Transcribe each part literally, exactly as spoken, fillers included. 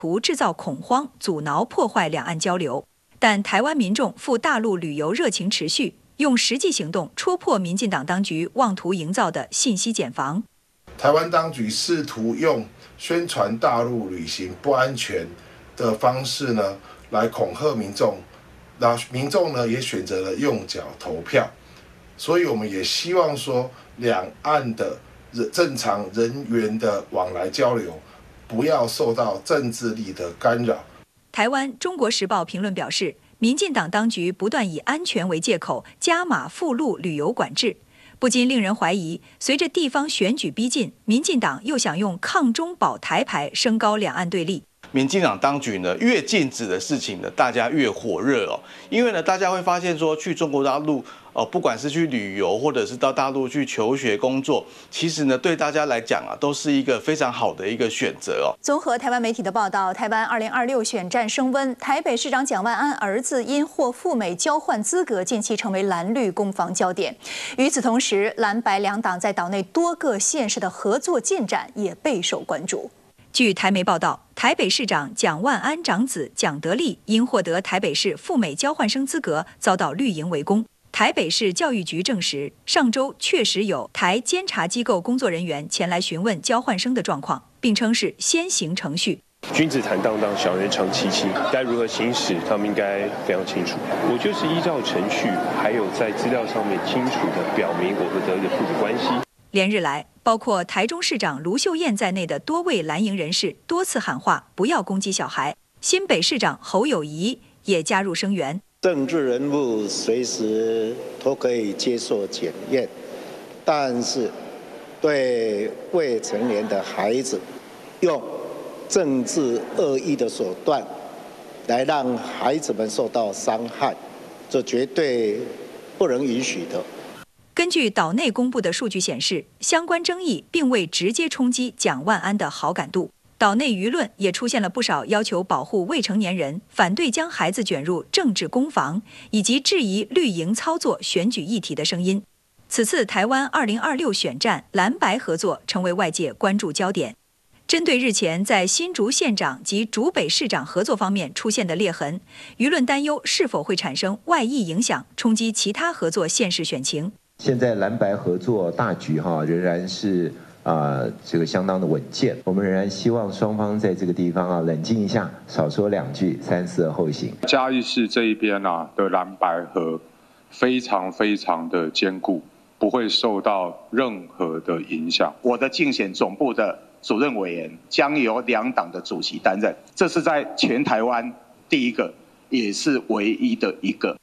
图制造恐慌，阻挠破坏两岸交流。但台湾民众赴大陆旅游热情持续，用实际行动戳破民进党当局妄图营造的信息茧房。 台湾当局试图用宣传大陆旅行不安全的方式呢，来恐吓民众，那民众呢也选择了用脚投票。所以我们也希望说，两岸的正常人员的往来交流，不要受到政治力的干扰。 台湾《中国时报》评论表示，民进党当局不断以安全为借口加码赴陆旅游管制，不禁令人怀疑，随着地方选举逼近，民进党又想用抗中保台牌升高两岸对立。 民进党当局呢，越禁止的事情呢，大家越火热哦。因为呢，大家会发现说，去中国大陆哦，不管是去旅游，或者是到大陆去求学工作，其实呢，对大家来讲啊，都是一个非常好的一个选择哦。 综合台湾媒体的报道，台湾二零二六选战升温，台北市长蒋万安儿子因获赴美交换资格，近期成为蓝绿攻防焦点。与此同时，蓝白两党在岛内多个县市的合作进展也备受关注。 据台媒报道，台北市长蒋万安长子蒋德利因获得台北市赴美交换生资格，遭到绿营围攻。台北市教育局证实，上周确实有台监察机构工作人员前来询问交换生的状况，并称是先行程序。 君子坦荡荡，小人长戚戚，该如何行使，他们应该非常清楚。我就是依照程序，还有在资料上面清楚地表明我和德利的父子关系。 连日来，包括台中市长卢秀燕在内的多位蓝营人士多次喊话不要攻击小孩，新北市长侯友宜也加入声援。 政治人物随时都可以接受检验，但是对未成年的孩子用政治恶意的手段来让孩子们受到伤害，这绝对不能允许的。 根据岛内公布的数据显示，相关争议并未直接冲击蒋万安的好感度。岛内舆论也出现了不少要求保护未成年人、反对将孩子卷入政治攻防，以及质疑绿营操作选举议题的声音。此次台湾二零二六选战蓝白合作成为外界关注焦点。针对日前在新竹县长及竹北市长合作方面出现的裂痕，舆论担忧是否会产生外溢影响，冲击其他合作县市选情。 现在蓝白合作大局哈仍然是啊、呃、这个相当的稳健，我们仍然希望双方在这个地方啊冷静一下，少说两句，三思而后行。 嘉义市这一边啊的蓝白合非常非常的坚固，不会受到任何的影响。 我的竞选总部的主任委员将由两党的主席担任，这是在全台湾第一个，也是唯一的一个。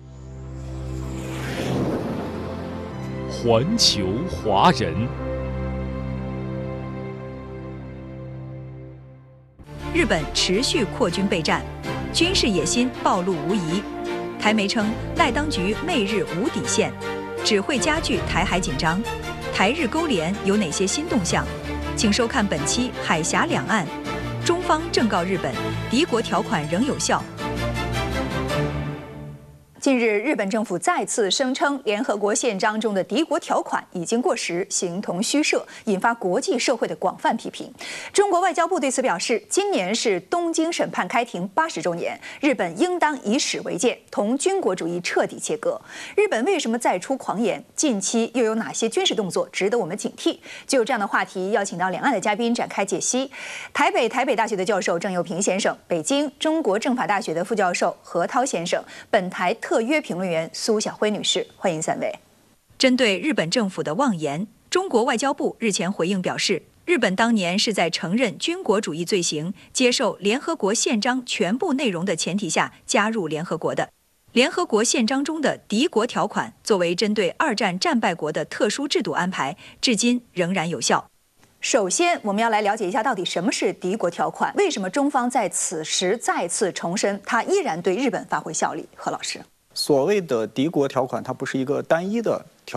环球华人， 日本持续扩军备战，军事野心暴露无遗。台媒称，赖当局媚日无底线，只会加剧台海紧张。台日勾连有哪些新动向？请收看本期《海峡两岸》。中方正告日本，敌国条款仍有效。 近日，日本政府再次声称，联合国宪章中的敌国条款已经过时，形同虚设，引发国际社会的广泛批评。中国外交部对此表示，今年是东京审判开庭八十周年，日本应当以史为鉴，同军国主义彻底切割。日本为什么再出狂言？近期又有哪些军事动作值得我们警惕？就这样的话题，邀请到两岸的嘉宾展开解析。台北台北大学的教授郑佑平先生，北京中国政法大学的副教授何涛先生，本台特约评论员苏晓辉女士，欢迎三位。 针对日本政府的妄言，中国外交部日前回应表示，日本当年是在承认军国主义罪行、接受联合国宪章全部内容的前提下加入联合国的。联合国宪章中的敌国条款作为针对二战战败国的特殊制度安排，至今仍然有效。 首先，我们要来了解一下到底什么是敌国条款，为什么中方在此时再次重申它依然对日本发挥效力？何老师。 所谓的敌国条款，它不是一个单一的条文，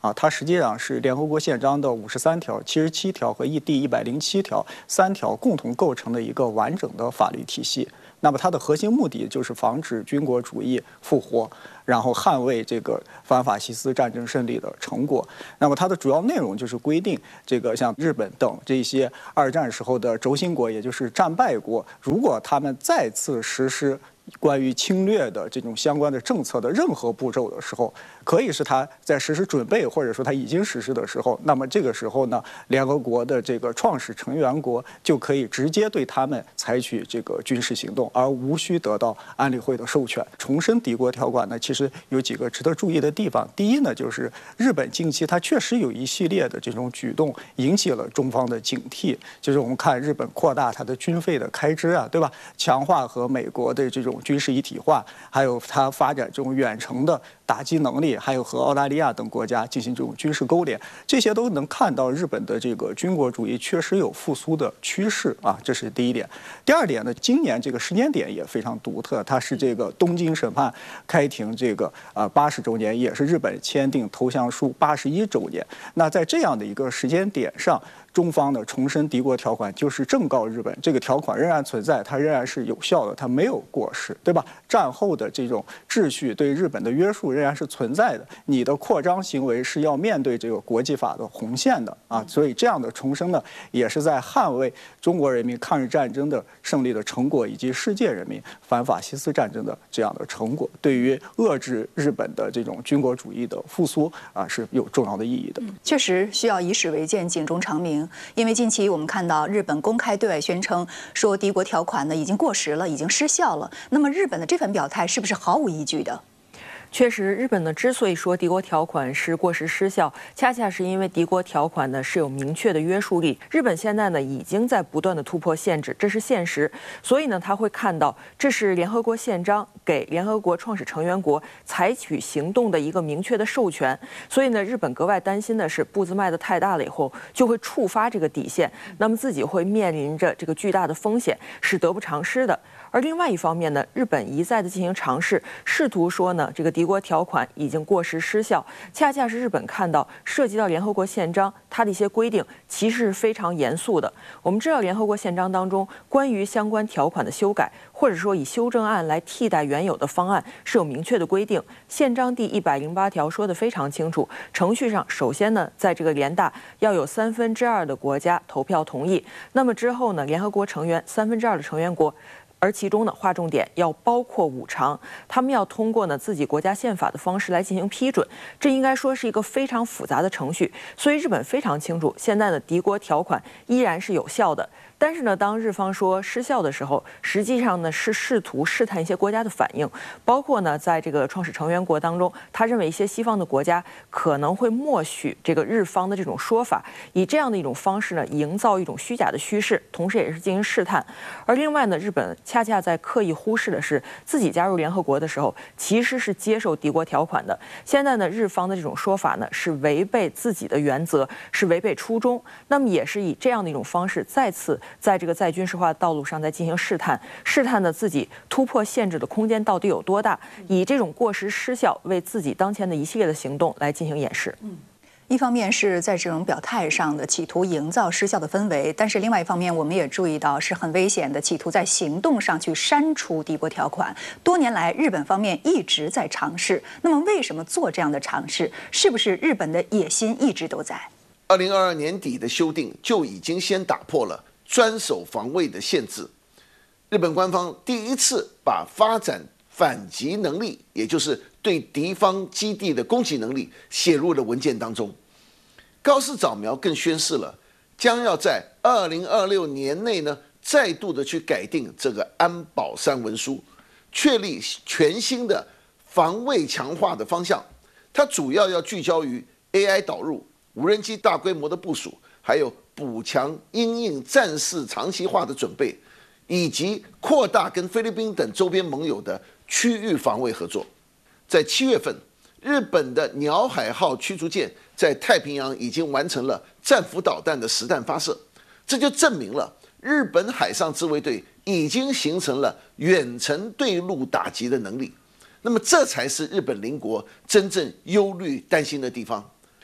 啊，它实际上是联合国宪章的五十三条、七十七条和第一百零七条三条共同构成的一个完整的法律体系。那么它的核心目的就是防止军国主义复活，然后捍卫这个反法西斯战争胜利的成果。那么它的主要内容就是规定，这个像日本等这些二战时候的轴心国，也就是战败国，如果他们再次实施关于侵略的这种相关的政策的任何步骤的时候，可以是他在实施准备，或者说他已经实施的时候，那么这个时候呢，联合国的这个创始成员国就可以直接对他们采取这个军事行动，而无需得到安理会的授权。重申敌国条款呢，其实有几个值得注意的地方。第一呢，就是日本近期它确实有一系列的这种举动引起了中方的警惕，就是我们看日本扩大它的军费的开支啊，对吧？强化和美国的这种军事一体化，还有它发展这种远程的打击能力，还有和澳大利亚等国家进行这种军事勾连，这些都能看到日本的这个军国主义确实有复苏的趋势啊，这是第一点。第二点呢，今年这个时间点也非常独特，它是这个东京审判开庭这个呃八十周年，也是日本签订投降书八十一周年。那在这样的一个时间点上，中方呢重申敌国条款，就是正告日本，这个条款仍然存在，它仍然是有效的，它没有过时，对吧？战后的这种秩序对日本的约束仍然是存在的，你的扩张行为是要面对这个国际法的红线的啊，所以这样的重申呢，也是在捍卫中国人民抗日战争的胜利的成果，以及世界人民反法西斯战争的这样的成果，对于遏制日本的这种军国主义的复苏啊是有重要的意义的。 嗯、确实需要以史为鉴，警钟长鸣。因为近期我们看到日本公开对外宣称说敌国条款呢已经过时了，已经失效了。那么日本的这份表态是不是毫无依据的？ 确实，日本呢之所以说敌国条款是过时失效，恰恰是因为敌国条款呢是有明确的约束力。日本现在呢已经在不断的突破限制，这是现实。所以呢，他会看到这是联合国宪章给联合国创始成员国采取行动的一个明确的授权。所以呢，日本格外担心的是步子迈得太大了以后，就会触发这个底线，那么自己会面临着这个巨大的风险，是得不偿失的。而另外一方面呢，日本一再的进行尝试，试图说呢，这个敌国条款已经过时失效，恰恰是日本看到涉及到联合国宪章，它的一些规定其实是非常严肃的。我们知道，联合国宪章当中关于相关条款的修改，或者说以修正案来替代原有的方案，是有明确的规定。宪章第一百零八条说得非常清楚，程序上首先呢，在这个联大要有三分之二的国家投票同意，那么之后呢，联合国成员三分之二的成员国。而其中呢，划重点要包括五常，他们要通过呢自己国家宪法的方式来进行批准，这应该说是一个非常复杂的程序。所以日本非常清楚，现在的敌国条款依然是有效的。但是呢，当日方说失效的时候，实际上呢是试图试探一些国家的反应，包括呢在这个创始成员国当中，他认为一些西方的国家可能会默许这个日方的这种说法，以这样的一种方式呢，营造一种虚假的趋势，同时也是进行试探。而另外呢，日本恰恰在刻意忽视的是，自己加入联合国的时候，其实是接受敌国条款的。现在呢，日方的这种说法呢，是违背自己的原则，是违背初衷。那么也是以这样的一种方式，再次在这个再军事化的道路上在进行试探，试探的自己突破限制的空间到底有多大，以这种过时失效为自己当前的一系列的行动来进行掩饰。 嗯。一方面是在这种表态上的企图营造失效的氛围，但是另外一方面我们也注意到是很危险的，企图在行动上去删除敌国条款。多年来，日本方面一直在尝试。那么，为什么做这样的尝试？是不是日本的野心一直都在？ 二零二二年底的修订就已经先打破了专守防卫的限制。日本官方第一次把发展反击能力，也就是对敌方基地的攻击能力，写入了文件当中。高市早苗更宣示了，将要在二零二六年内呢，再度的去改定这个安保三文书，确立全新的防卫强化的方向。它主要要聚焦于 A I 导入、无人机大规模的部署，还有补强因应战事长期化的准备，以及扩大跟菲律宾等周边盟友的区域防卫合作。在七月份，日本的鸟海号驱逐舰在太平洋已经完成了战斧导弹的实弹发射，这就证明了日本海上自卫队已经形成了远程对陆打击的能力。那么这才是日本邻国真正忧虑担心的地方。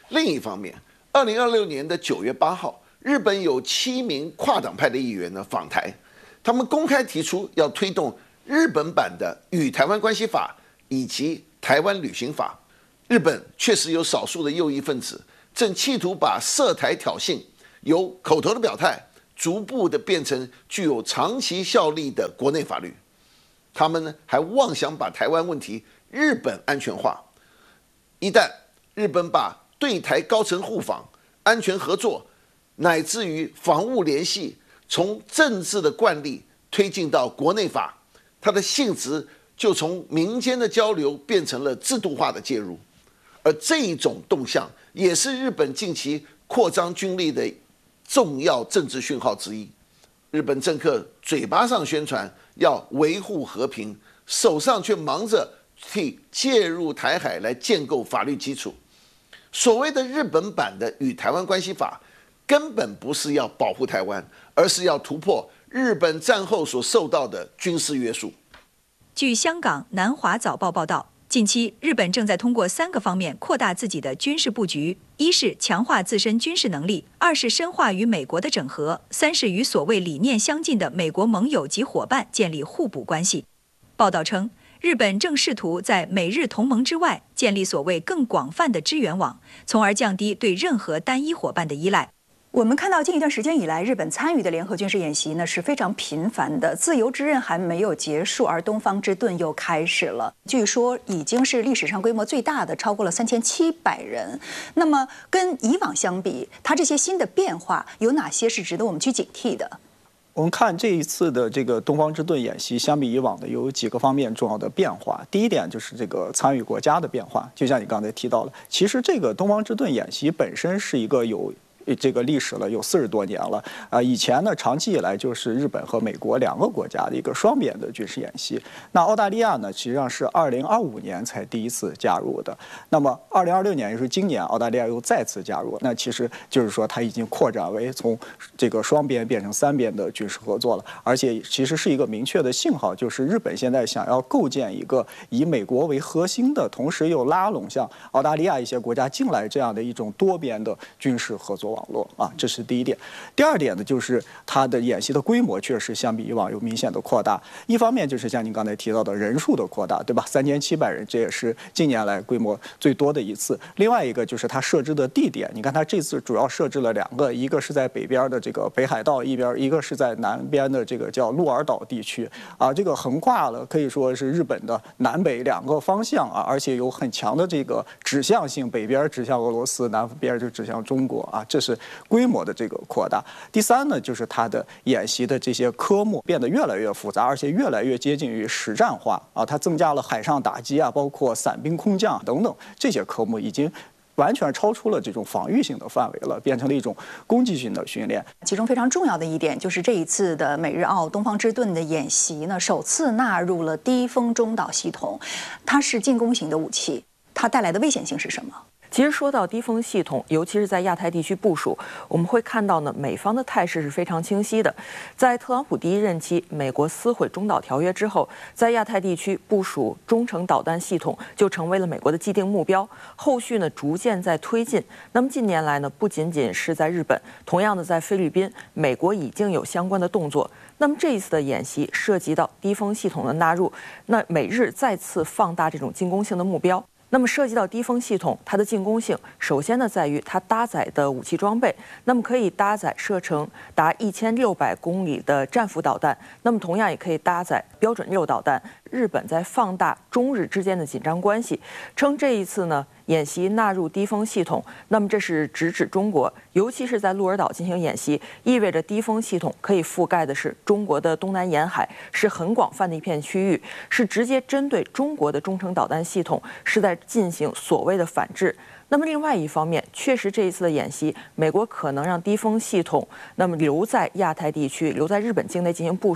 另一方面，二零二六年的九月八号，日本有七名跨党派的议员呢访台，他们公开提出要推动日本版的《与台湾关系法》以及《台湾旅行法》。日本确实有少数的右翼分子正企图把涉台挑衅由口头的表态，逐步的变成具有长期效力的国内法律。他们呢还妄想把台湾问题日本安全化。一旦日本把对台高层互访、安全合作，乃至于防务联系，从政治的惯例推进到国内法，它的性质就从民间的交流变成了制度化的介入。而这一种动向，也是日本近期扩张军力的重要政治讯号之一。日本政客嘴巴上宣传要维护和平，手上却忙着替介入台海来建构法律基础。所谓的日本版的《与台湾关系法》，根本不是要保护台湾，而是要突破日本战后所受到的军事约束。 据香港南华早报报道，近期日本正在通过三个方面扩大自己的军事布局：一是强化自身军事能力，二是深化与美国的整合，三是与所谓理念相近的美国盟友及伙伴建立互补关系。报道称，日本正试图在美日同盟之外建立所谓更广泛的支援网，从而降低对任何单一伙伴的依赖。 我们看到近一段时间以来，日本参与的联合军事演习呢是非常频繁的。自由之刃还没有结束，而东方之盾又开始了。据说已经是历史上规模最大的，超过了三千七百人。那么跟以往相比，它这些新的变化有哪些是值得我们去警惕的？ 我们看这一次的这个东方之盾演习，相比以往的有几个方面重要的变化。第一点就是这个参与国家的变化，就像你刚才提到了，其实这个东方之盾演习本身是一个有这个历史了，有四十多年了啊！以前呢，长期以来就是日本和美国两个国家的一个双边的军事演习。那澳大利亚呢，实际上是二零二五年才第一次加入的。那么二零二六年，也就是今年，澳大利亚又再次加入。那其实就是说，它已经扩展为从这个双边变成三边的军事合作了。而且其实是一个明确的信号，就是日本现在想要构建一个以美国为核心的，同时又拉拢像澳大利亚一些国家进来这样的一种多边的军事合作网络啊，这是第一点。第二点呢，就是它的演习的规模确实相比以往有明显的扩大。一方面就是像您刚才提到的人数的扩大，对吧？三千七百人，这也是近年来规模最多的一次。另外一个就是它设置的地点，你看它这次主要设置了两个，一个是在北边的这个北海道一边，一个是在南边的这个叫鹿儿岛地区啊，这个横跨了可以说是日本的南北两个方向啊，而且有很强的这个指向性，北边指向俄罗斯，南边就指向中国啊，这是规模的这个扩大。第三呢，就是它的演习的这些科目变得越来越复杂，而且越来越接近于实战化啊。它增加了海上打击啊，包括伞兵空降等等这些科目，已经完全超出了这种防御性的范围了，变成了一种攻击性的训练。 其中非常重要的一点就是这一次的美日澳东方之盾的演习呢，首次纳入了低风中导系统，它是进攻型的武器，它带来的危险性是什么？ 其实说到低风系统，尤其是在亚太地区部署，我们会看到呢，美方的态势是非常清晰的。在特朗普第一任期，美国撕毁中导条约之后，在亚太地区部署中程导弹系统就成为了美国的既定目标。后续呢，逐渐在推进。那么近年来呢，不仅仅是在日本，同样的在菲律宾，美国已经有相关的动作。那么这一次的演习涉及到低风系统的纳入，那美日再次放大这种进攻性的目标。那么涉及到低风系统，它的进攻性，首先呢在于它搭载的武器装备，那么可以搭载射程达一千六百公里的战斧导弹，那么同样也可以搭载标准六导弹。日本在放大中日之间的紧张关系，称这一次呢演习纳入低风系统，那么这是直指中国，尤其是在鹿儿岛进行演习，意味着低风系统可以覆盖的是中国的东南沿海，是很广泛的一片区域，是直接针对中国的中程导弹系统，是在进行所谓的反制。那么另外一方面，确实这一次的演习，美国可能让低风系统那么留在亚太地区，留在日本境内进行部署。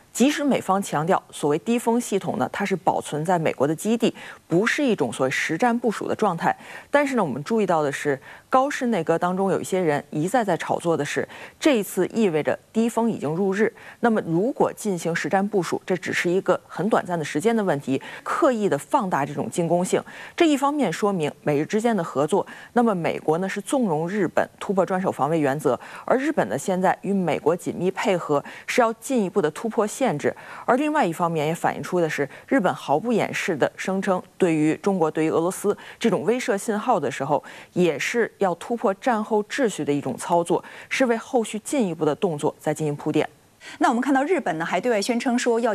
即使美方强调所谓低风系统呢，它是保存在美国的基地，不是一种所谓实战部署的状态。但是呢，我们注意到的是，高市内阁当中有一些人一再在炒作的是，这一次意味着低风已经入日。那么，如果进行实战部署，这只是一个很短暂的时间的问题，刻意的放大这种进攻性，这一方面说明美日之间的合作。那么，美国呢是纵容日本突破专守防卫原则，而日本呢现在与美国紧密配合，是要进一步的突破限制。而另外一方面也反映出的是，日本毫不掩饰的声称，对于中国、对于俄罗斯这种威慑信号的时候，也是要突破战后秩序的一种操作，是为后续进一步的动作再进行铺垫。 那我们看到日本呢，还对外宣称说要